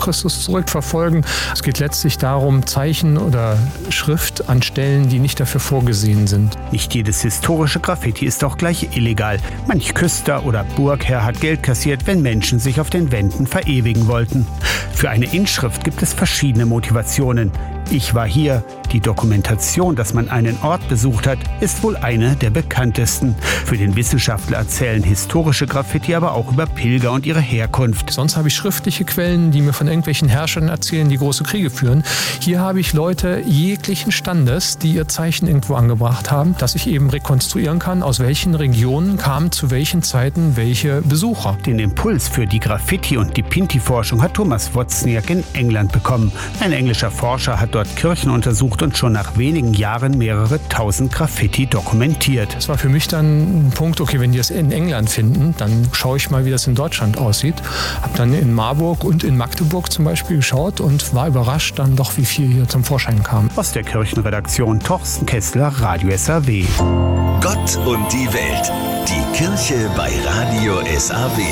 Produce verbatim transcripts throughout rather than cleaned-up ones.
Christus zurückverfolgen. Es geht letztlich darum, Zeichen oder Schrift an Stellen, die nicht dafür vorgesehen sind. Nicht jedes historische Graffiti ist auch gleich illegal. Manch Küster oder Burgherr hat Geld kassiert, wenn Menschen sich auf den Wänden verewigen wollten. Für eine Inschrift gibt es verschiedene Motivationen. Ich war hier. Die Dokumentation, dass man einen Ort besucht hat, ist wohl eine der bekanntesten. Für den Wissenschaftler erzählen historische Graffiti aber auch über Pilger und ihre Herkunft. Sonst habe ich schriftliche Quellen, die mir von irgendwelchen Herrschern erzählen, die große Kriege führen. Hier habe ich Leute jeglichen Standes, die ihr Zeichen irgendwo angebracht haben, dass ich eben rekonstruieren kann, aus welchen Regionen kamen zu welchen Zeiten welche Besucher. Den Impuls für die Graffiti- und die Pinti-Forschung hat Thomas Wozniak in England bekommen. Ein englischer Forscher hat dort Kirchen untersucht und schon nach wenigen Jahren mehrere tausend Graffiti dokumentiert. Das war für mich dann ein Punkt, okay, wenn die das in England finden, dann schaue ich mal, wie das in Deutschland aussieht. Habe dann in Marburg und in Magdeburg zum Beispiel geschaut und war überrascht dann doch, wie viel hier zum Vorschein kam. Aus der Kirchenredaktion Torsten Kessler, Radio S A W. Gott und die Welt. Die Kirche bei Radio S A W.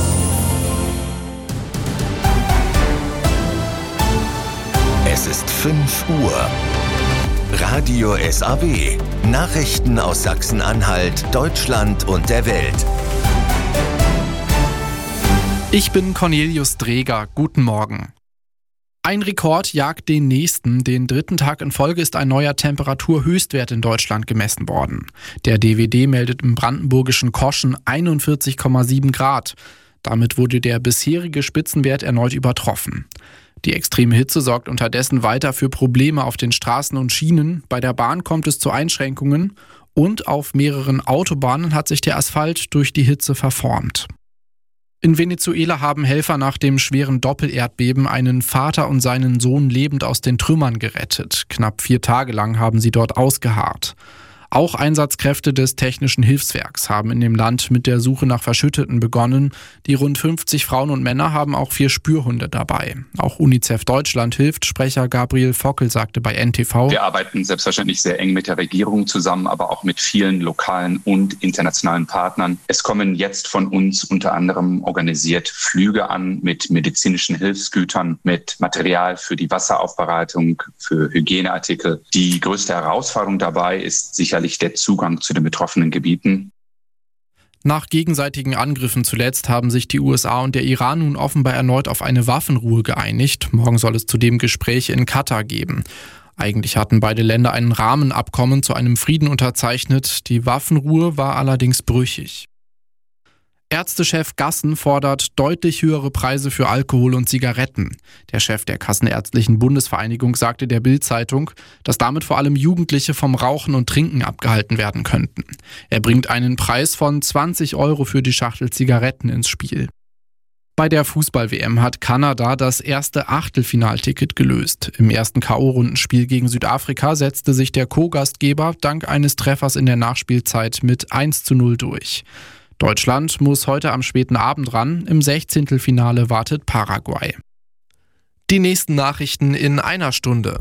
Es ist fünf Uhr. Radio S A W. Nachrichten aus Sachsen-Anhalt, Deutschland und der Welt. Ich bin Cornelius Dreger. Guten Morgen. Ein Rekord jagt den nächsten. Den dritten Tag in Folge ist ein neuer Temperaturhöchstwert in Deutschland gemessen worden. Der D W D meldet im brandenburgischen Koschen einundvierzig Komma sieben Grad. Damit wurde der bisherige Spitzenwert erneut übertroffen. Die extreme Hitze sorgt unterdessen weiter für Probleme auf den Straßen und Schienen. Bei der Bahn kommt es zu Einschränkungen und auf mehreren Autobahnen hat sich der Asphalt durch die Hitze verformt. In Venezuela haben Helfer nach dem schweren Doppelerdbeben einen Vater und seinen Sohn lebend aus den Trümmern gerettet. Knapp vier Tage lang haben sie dort ausgeharrt. Auch Einsatzkräfte des Technischen Hilfswerks haben in dem Land mit der Suche nach Verschütteten begonnen. Die rund fünfzig Frauen und Männer haben auch vier Spürhunde dabei. Auch UNICEF Deutschland hilft. Sprecher Gabriel Fockel sagte bei N T V: Wir arbeiten selbstverständlich sehr eng mit der Regierung zusammen, aber auch mit vielen lokalen und internationalen Partnern. Es kommen jetzt von uns unter anderem organisiert Flüge an mit medizinischen Hilfsgütern, mit Material für die Wasseraufbereitung, für Hygieneartikel. Die größte Herausforderung dabei ist sicher der Zugang zu den betroffenen Gebieten. Nach gegenseitigen Angriffen zuletzt haben sich die U S A und der Iran nun offenbar erneut auf eine Waffenruhe geeinigt. Morgen soll es zudem Gespräche in Katar geben. Eigentlich hatten beide Länder ein Rahmenabkommen zu einem Frieden unterzeichnet. Die Waffenruhe war allerdings brüchig. Ärztechef Gassen fordert deutlich höhere Preise für Alkohol und Zigaretten. Der Chef der Kassenärztlichen Bundesvereinigung sagte der Bild-Zeitung, dass damit vor allem Jugendliche vom Rauchen und Trinken abgehalten werden könnten. Er bringt einen Preis von zwanzig Euro für die Schachtel Zigaretten ins Spiel. Bei der Fußball-W M hat Kanada das erste Achtelfinalticket gelöst. Im ersten K O-Rundenspiel gegen Südafrika setzte sich der Co-Gastgeber dank eines Treffers in der Nachspielzeit mit eins zu null durch. Deutschland muss heute am späten Abend ran. Im Sechzehntelfinale wartet Paraguay. Die nächsten Nachrichten in einer Stunde.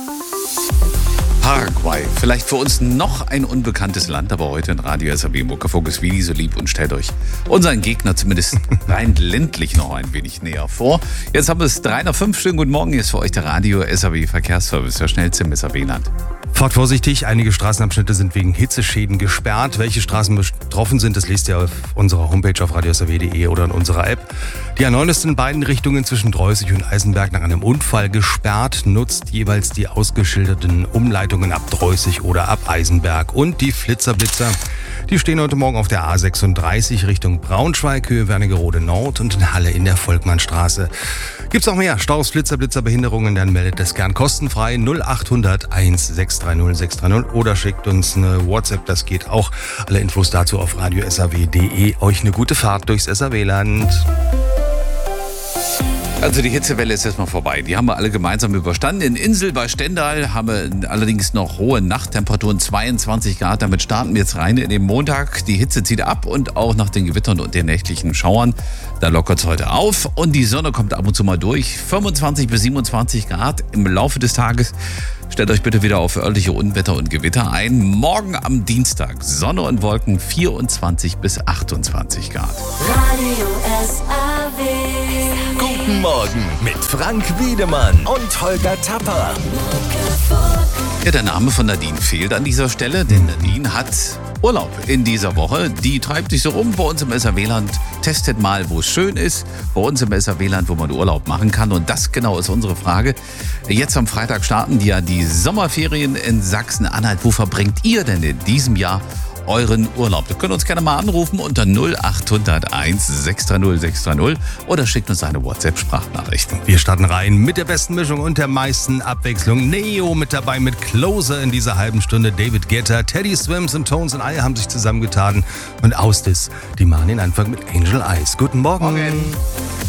Paraguay, vielleicht für uns noch ein unbekanntes Land, aber heute in Radio S A W Muckefokus wie so lieb und stellt euch unseren Gegner zumindest rein ländlich noch ein wenig näher vor. Jetzt haben wir es drei nach fünf. Schönen guten Morgen, hier ist für euch der Radio S A W Verkehrsservice, der schnellste im S A W-Land. Fahrt vorsichtig, einige Straßenabschnitte sind wegen Hitzeschäden gesperrt. Welche Straßen betroffen sind, das lest ihr auf unserer Homepage auf radio s a w punkt d e oder in unserer App. Die A neun ist in beiden Richtungen zwischen Dreußig und Eisenberg nach einem Unfall gesperrt. Nutzt jeweils die ausgeschilderten Umleitungen ab Dreußig oder ab Eisenberg. Und die Flitzerblitzer, die stehen heute Morgen auf der A sechsunddreißig Richtung Braunschweig, Höhe Wernigerode Nord und in Halle in der Volkmannstraße. Gibt's auch mehr Staus, Flitzer, Blitzer, Behinderungen, dann meldet das gern kostenfrei null acht hundert eins sechs drei null sechs drei null oder schickt uns eine WhatsApp, das geht auch. Alle Infos dazu auf radio s a w punkt d e. Euch eine gute Fahrt durchs S A W-Land. Also die Hitzewelle ist erstmal vorbei. Die haben wir alle gemeinsam überstanden. In Insel bei Stendal haben wir allerdings noch hohe Nachttemperaturen, zweiundzwanzig Grad. Damit starten wir jetzt rein in den Montag. Die Hitze zieht ab und auch nach den Gewittern und den nächtlichen Schauern. Da lockert es heute auf und die Sonne kommt ab und zu mal durch. fünfundzwanzig bis siebenundzwanzig Grad im Laufe des Tages. Stellt euch bitte wieder auf örtliche Unwetter und Gewitter ein. Morgen am Dienstag Sonne und Wolken, vierundzwanzig bis achtundzwanzig Grad. Radio S A W. Guten Guten Morgen mit Frank Wiedemann und Holger Tapper. Ja, der Name von Nadine fehlt an dieser Stelle, denn Nadine hat Urlaub in dieser Woche. Die treibt sich so rum bei uns im S R W-Land, testet mal, wo es schön ist, bei uns im S R W-Land, wo man Urlaub machen kann. Und das genau ist unsere Frage. Jetzt am Freitag starten die ja die Sommerferien in Sachsen-Anhalt. Wo verbringt ihr denn in diesem Jahr euren Urlaub? Ihr könnt uns gerne mal anrufen unter null acht null eins sechs drei null sechs drei null oder schickt uns eine WhatsApp-Sprachnachricht. Wir starten rein mit der besten Mischung und der meisten Abwechslung. Neo mit dabei mit Closer in dieser halben Stunde. David Guetta, Teddy Swims und Tones and I haben sich zusammengetan. Und Austis, die machen den Anfang mit Angel Eyes. Guten Morgen. Morgen.